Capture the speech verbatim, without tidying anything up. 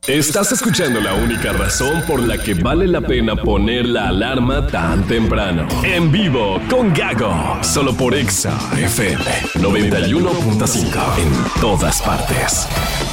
Estás escuchando la única razón por la que vale la pena poner la alarma tan temprano. En vivo con Gago, solo por Exa F M noventa y uno punto cinco en todas partes.